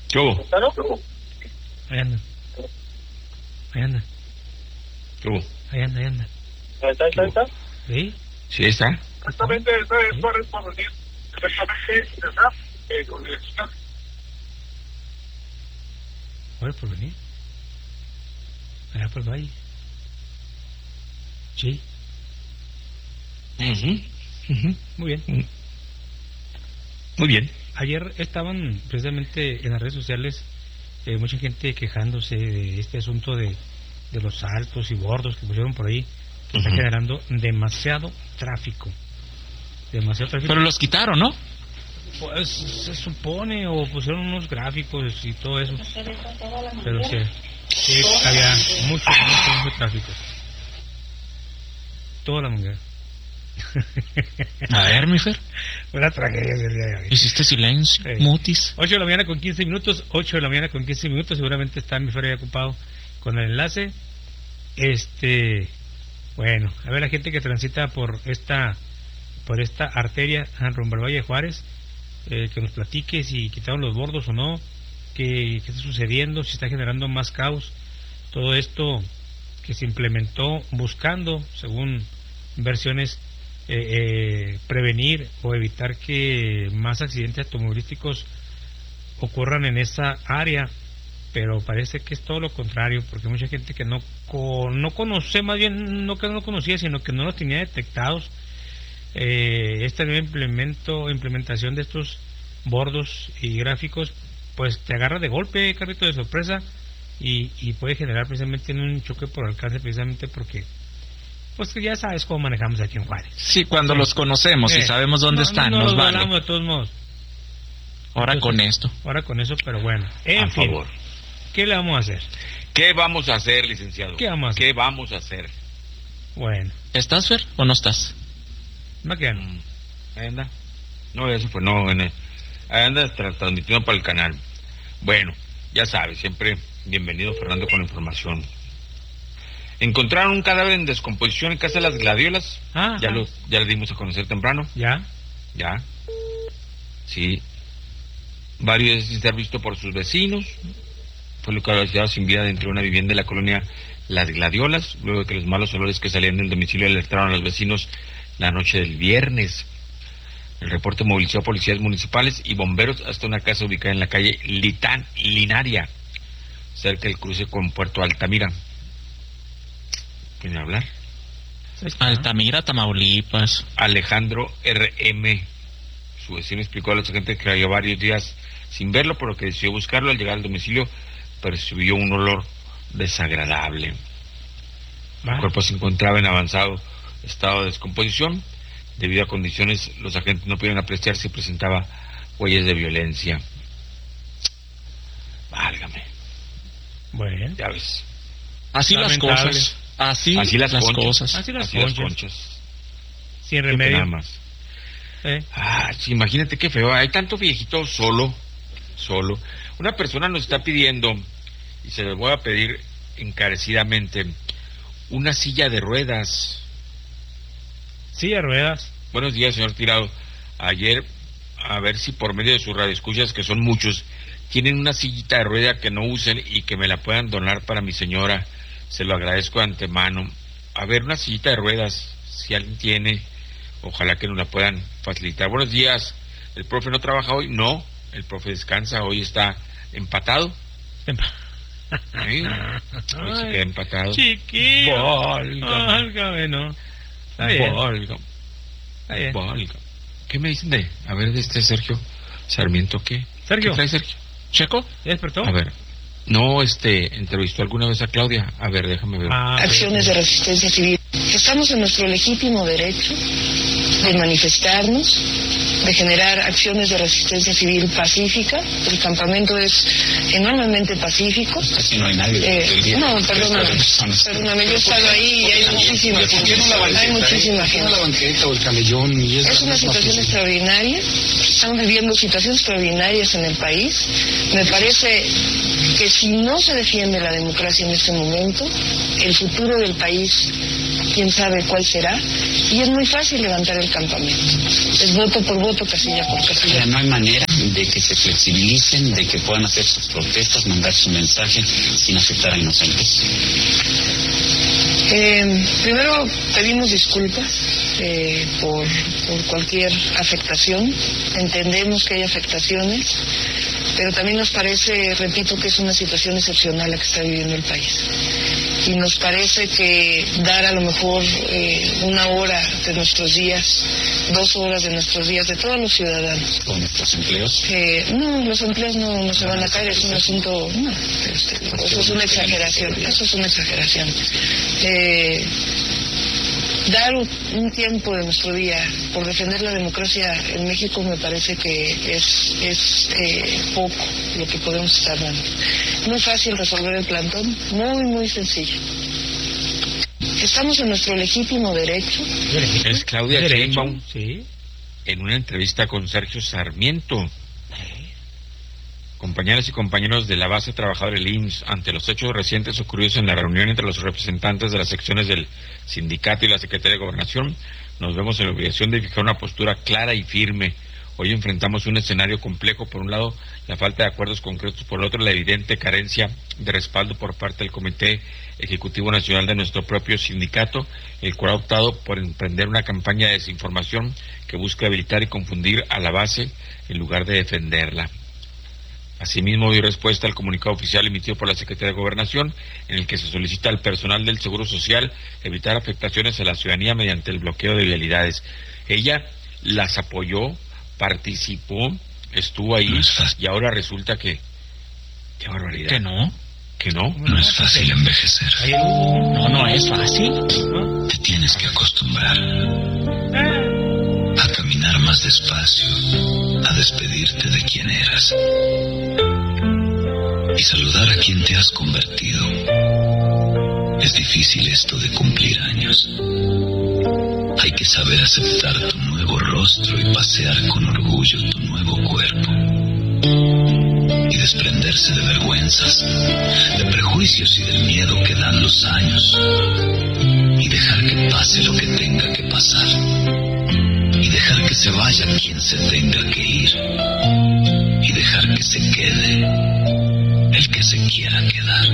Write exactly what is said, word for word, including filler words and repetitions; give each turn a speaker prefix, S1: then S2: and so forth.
S1: ¿Qué hubo?
S2: Ahí anda. Ahí anda.
S1: ¿Qué hubo?
S2: Ahí anda, ahí anda.
S3: ¿Está, está, está?
S2: ¿Sí?
S1: Sí, está.
S3: Exactamente, eso es correspondiente. Exactamente, ¿verdad? Eh, con el...
S2: ¿Ahora por venir? Allá por el valle. Sí.
S1: Uh-huh. Uh-huh.
S2: Muy bien.
S1: Uh-huh. Muy bien.
S2: Ayer estaban precisamente en las redes sociales eh, mucha gente quejándose de este asunto de, de los saltos y bordos que pusieron por ahí, que uh-huh. está generando demasiado tráfico. Demasiado tráfico.
S1: Pero los quitaron, ¿no?
S2: Pues se supone, o pusieron unos gráficos y todo eso. Pero sí, sí había mucho, mucho, mucho tráfico. Toda la manguera.
S1: A ver, mi Fer.
S2: Una tragedia del día de hoy.
S1: Hiciste silencio, sí. Mutis.
S2: ocho de la mañana con quince minutos, ocho de la mañana con quince minutos, seguramente está mi Fer ahí ocupado con el enlace. Este, bueno, a ver la gente que transita por esta por esta arteria rumbo al Valle de Juárez, eh, que nos platique si quitaron los bordos o no, qué, qué está sucediendo, si está generando más caos, todo esto que se implementó buscando, según versiones, eh, eh, prevenir o evitar que más accidentes automovilísticos ocurran en esa área, pero parece que es todo lo contrario, porque mucha gente que no con, no conoce, más bien no que no lo conocía, sino que no los tenía detectados. Eh, esta nueva implemento, implementación de estos bordos y gráficos, pues te agarra de golpe, carrito de sorpresa, y, y puede generar precisamente un choque por alcance, precisamente porque pues ya sabes cómo manejamos aquí en Juárez.
S1: Sí, cuando sí. los conocemos eh, y sabemos dónde
S2: no,
S1: están,
S2: no, no
S1: nos
S2: los
S1: vale.
S2: Hablamos de todos modos.
S1: Ahora
S2: Entonces,
S1: con esto.
S2: Ahora con eso, pero bueno. En
S1: a
S2: fin,
S1: favor.
S2: ¿Qué le vamos a hacer?
S1: ¿Qué vamos a hacer, licenciado?
S2: ¿Qué vamos a hacer?
S1: ¿Qué vamos a hacer?
S2: Bueno.
S1: ¿Estás, Fer, o no estás?
S2: ¿Me quedan?
S1: Mm. Ahí anda. No, eso fue, no, en el, ahí anda tra- transmitiendo para el canal. Bueno, ya sabes, siempre bienvenido Fernando con la información. Encontraron un cadáver en descomposición en casa de las Gladiolas.
S2: Ah,
S1: ya
S2: ah.
S1: lo ya lo dimos a conocer temprano.
S2: ¿Ya?
S1: Ya. Sí. Varios sin ser visto por sus vecinos. Fue localizado sin vida dentro de una vivienda de la colonia Las Gladiolas, luego de que los malos olores que salían del domicilio alertaron a los vecinos la noche del viernes. El reporte movilizó a policías municipales y bomberos hasta una casa ubicada en la calle Litán Linaria, cerca del cruce con Puerto Altamira. ¿Quieren hablar?
S4: Altamira, Tamaulipas.
S1: Alejandro R M, su vecino, explicó a los agentes que había varios días sin verlo, por lo que decidió buscarlo. Al llegar al domicilio percibió un olor desagradable. El cuerpo se encontraba en avanzado estado de descomposición. Debido a condiciones, los agentes no pudieron apreciar si presentaba huellas de violencia. Válgame.
S2: Bueno.
S1: Ya ves.
S4: Así
S2: Lamentable.
S4: las cosas. Así,
S1: Así las,
S4: las
S1: conchas.
S4: cosas.
S2: Así las
S1: Así
S2: conchas.
S1: las conchas.
S2: Sin remedio.
S1: Nada más.
S2: ¿Eh?
S1: Ah, sí, imagínate qué feo. Hay tanto viejito solo. Solo. Una persona nos está pidiendo, y se los voy a pedir encarecidamente, una silla de ruedas.
S2: Silla de ruedas.
S1: Buenos días, señor Tirado. Ayer, a ver si por medio de sus radioescuchas, que son muchos, tienen una sillita de rueda que no usen y que me la puedan donar para mi señora. Se lo agradezco de antemano. A ver, una sillita de ruedas, si alguien tiene, ojalá que nos la puedan facilitar. Buenos días. ¿El profe no trabaja hoy? No, el profe descansa, hoy está empatado. ¿Sí? Hoy se queda empatado.
S2: Chiquillo.
S1: Válgame.
S2: Válgame, no. Está bien.
S1: Válgame.
S2: Está bien.
S1: Válgame. ¿Qué me dicen de, a ver, de este Sergio Sarmiento? ¿Qué?
S2: Sergio.
S1: ¿Qué trae Sergio? ¿Checo?
S2: ¿Ya despertó?
S1: A ver. No, este, entrevistó alguna vez a Claudia. A ver, déjame ver.
S2: Ah,
S5: Acciones de resistencia civil. Estamos en nuestro legítimo derecho de manifestarnos, de generar acciones de resistencia civil pacífica. El campamento es enormemente pacífico.
S6: Casi no hay nadie.
S5: Eh, no, perdóname, perdóname, yo he estado ahí y hay muchísima gente. Hay muchísima gente.
S6: La banqueta o el camellón y es,
S5: es una situación extraordinaria. Estamos viviendo situaciones extraordinarias en el país. Me parece que si no se defiende la democracia en este momento, el futuro del país quién sabe cuál será, y es muy fácil levantar el campamento. Es voto por voto, casilla por
S6: O
S5: casilla.
S6: sea, no hay manera de que se flexibilicen, de que puedan hacer sus protestas, mandar su mensaje sin afectar a inocentes.
S5: Eh, primero pedimos disculpas eh, por, por cualquier afectación. Entendemos que hay afectaciones, pero también nos parece, repito, que es una situación excepcional la que está viviendo el país. Y nos parece que dar a lo mejor eh, una hora de nuestros días, dos horas de nuestros días, de todos los ciudadanos.
S6: ¿Con nuestros empleos?
S5: Eh, no, los empleos no, no se van a caer, es un asunto... No, este, eso es una exageración, eso es una exageración. Eh, dar un tiempo de nuestro día por defender la democracia en México me parece que es, es eh, poco lo que podemos estar dando. Muy fácil resolver el plantón, muy, muy sencillo. Estamos en nuestro legítimo derecho.
S1: Es Claudia
S2: Derecho,
S1: Sheinbaum
S2: sí.
S1: en una entrevista con Sergio Sarmiento. Compañeras y compañeros de la base trabajadora del I M S S, ante los hechos recientes ocurridos en la reunión entre los representantes de las secciones del sindicato y la Secretaría de Gobernación, nos vemos en la obligación de fijar una postura clara y firme. Hoy enfrentamos un escenario complejo, por un lado la falta de acuerdos concretos, por el otro la evidente carencia de respaldo por parte del Comité Ejecutivo Nacional de nuestro propio sindicato, el cual ha optado por emprender una campaña de desinformación que busca debilitar y confundir a la base en lugar de defenderla. Asimismo, dio respuesta al comunicado oficial emitido por la Secretaría de Gobernación, en el que se solicita al personal del Seguro Social evitar afectaciones a la ciudadanía mediante el bloqueo de vialidades. Ella las apoyó, participó, estuvo ahí,
S7: no es fácil.
S1: Y ahora resulta que... ¡Qué barbaridad!
S4: Que no.
S1: ¿Que no?
S7: No es fácil envejecer.
S4: No, no es fácil.
S7: Te tienes que acostumbrar a caminar más despacio, a despedirte de quien eras y saludar a quien te has convertido. Es difícil esto de cumplir años. Hay que saber aceptar tu nuevo rostro y pasear con orgullo tu nuevo cuerpo. Y desprenderse de vergüenzas, de prejuicios y del miedo que dan los años. Y dejar que pase lo que tenga que pasar. Y dejar que se vaya quien se tenga que ir. Y dejar que se quede el que se quiera quedar.